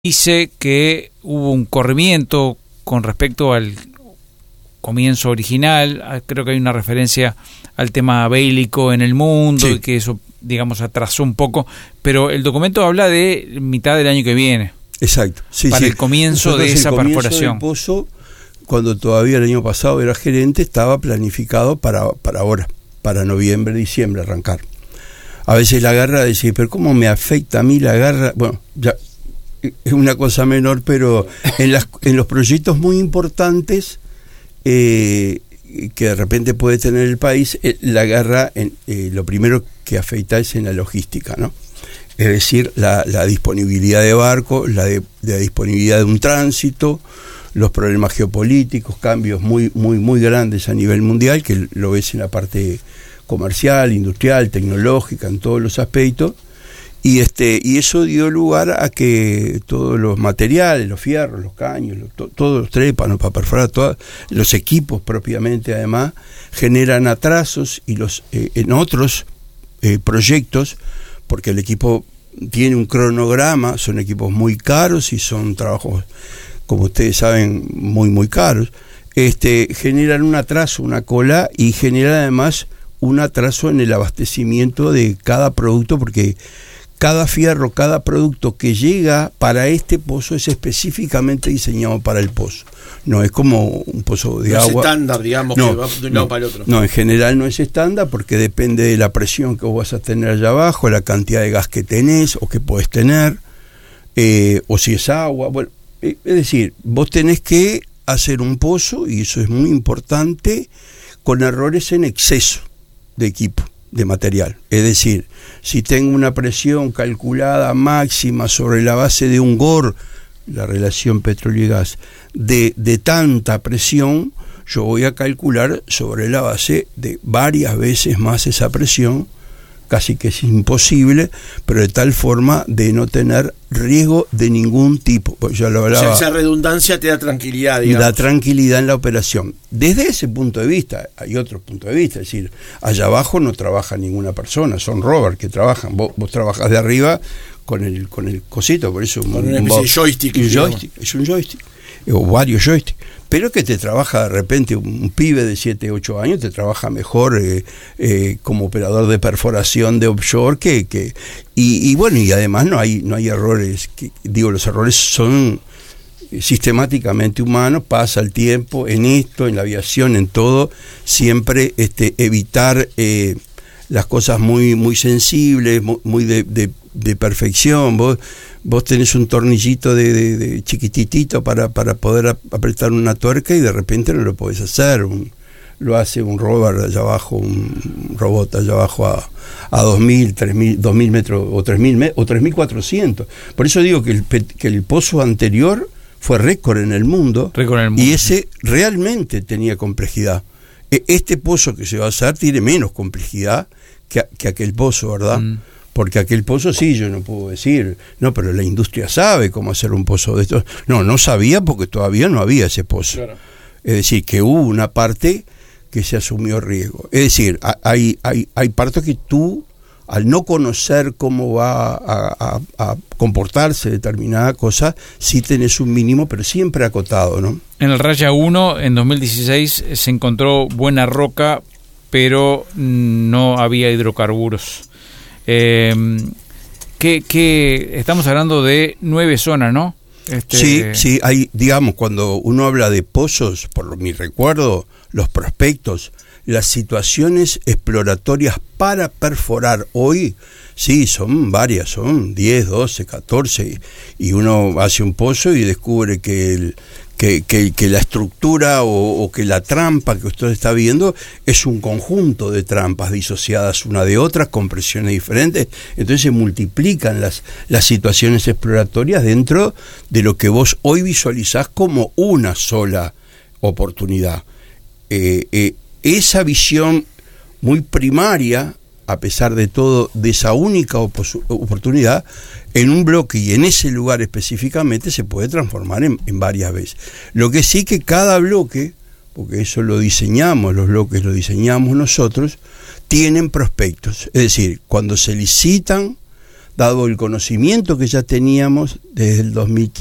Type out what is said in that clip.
dice que hubo un corrimiento con respecto al comienzo original. Creo que hay una referencia al tema bélico en el mundo, sí, y que eso, digamos, atrasó un poco, pero el documento habla de mitad del año que viene. Exacto. Sí, para sí. el comienzo de esa perforación. El pozo, cuando todavía el año pasado era gerente, estaba planificado para ahora, para noviembre, diciembre arrancar. A veces la guerra decía, pero ¿cómo me afecta a mí la guerra? Bueno, ya es una cosa menor, pero en los proyectos muy importantes que de repente puede tener el país, la guerra, lo primero que afecta es en la logística, ¿no? Es decir, la disponibilidad de barcos, la disponibilidad de un tránsito, los problemas geopolíticos, cambios muy grandes a nivel mundial, que lo ves en la parte comercial, industrial, tecnológica, en todos los aspectos, y eso dio lugar a que todos los materiales, los fierros, los caños, todos los trépanos para perforar, todos los equipos propiamente, además, generan atrasos y en otros proyectos, porque el equipo tiene un cronograma, son equipos muy caros y son trabajos, como ustedes saben, muy caros, generan un atraso, una cola, y generan además un atraso en el abastecimiento de cada producto, porque cada fierro, cada producto que llega para este pozo es específicamente diseñado para el pozo. No es como un pozo de agua. No es estándar, digamos, que va de un lado para el otro. No, en general no es estándar, porque depende de la presión que vos vas a tener allá abajo, la cantidad de gas que tenés o que podés tener, o si es agua. Bueno, es decir, vos tenés que hacer un pozo, y eso es muy importante, con errores en exceso de equipo, de material. Es decir, si tengo una presión calculada máxima sobre la base de un GOR, la relación petróleo y gas, de tanta presión, yo voy a calcular sobre la base de varias veces más esa presión, casi que es imposible, pero de tal forma de no tener riesgo de ningún tipo. Pues ya lo hablaba. O sea, esa redundancia te da tranquilidad, digamos. Da tranquilidad en la operación. Desde ese punto de vista, hay otro punto de vista, es decir, allá abajo no trabaja ninguna persona, son rovers que trabajan. Vos trabajás de arriba con el cosito, por eso con una especie de joystick. Es un joystick, o varios joysticks. Pero que te trabaja de repente un pibe de 7, 8 años, te trabaja mejor como operador de perforación de offshore y bueno, y además no hay errores, los errores son sistemáticamente humanos, pasa el tiempo en esto, en la aviación, en todo, siempre evitar las cosas muy sensibles, muy de perfección. Vos tenés un tornillito de chiquititito para poder apretar una tuerca, y de repente no lo podés hacer. Lo hace un rover allá abajo, un robot allá abajo a 2.000 metros o 3.400. Por eso digo que el pozo anterior fue récord en el mundo, y ese realmente tenía complejidad. Este pozo que se va a hacer tiene menos complejidad que aquel pozo, ¿verdad? Porque aquel pozo sí, yo no puedo decir, no, pero la industria sabe cómo hacer un pozo de estos. No sabía, porque todavía no había ese pozo. Claro. Es decir, que hubo una parte que se asumió riesgo. Es decir, hay partes que tú, al no conocer cómo va a comportarse determinada cosa, sí tenés un mínimo, pero siempre acotado, ¿no? En el Raya 1, en 2016, se encontró buena roca, pero no había hidrocarburos. Que estamos hablando de 9 zonas, ¿no? Sí, hay, digamos, cuando uno habla de pozos, por mi recuerdo, los prospectos, las situaciones exploratorias para perforar hoy, sí, son varias, son 10, 12, 14, y uno hace un pozo y descubre que la estructura o que la trampa que usted está viendo es un conjunto de trampas disociadas una de otras, con presiones diferentes. Entonces se multiplican las situaciones exploratorias dentro de lo que vos hoy visualizás como una sola oportunidad. Esa visión muy primaria, a pesar de todo, de esa única oportunidad, en un bloque y en ese lugar específicamente, se puede transformar en varias veces. Lo que sí, que cada bloque, porque eso lo diseñamos, los bloques los diseñamos nosotros, tienen prospectos. Es decir, cuando se licitan, dado el conocimiento que ya teníamos desde el 2015.